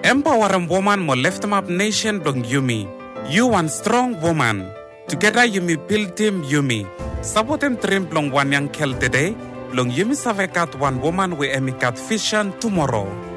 Empower a woman mo lift up nation dong Yumi. You one strong woman. Together Yumi build team Yumi. Sabotem trim long one young kel today. Long Yumi savekat one woman we emikat vision tomorrow.